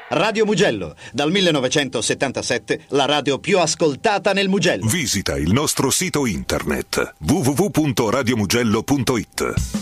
Radio Mugello, dal 1977 la radio più ascoltata nel Mugello. Visita il nostro sito internet www.radiomugello.it.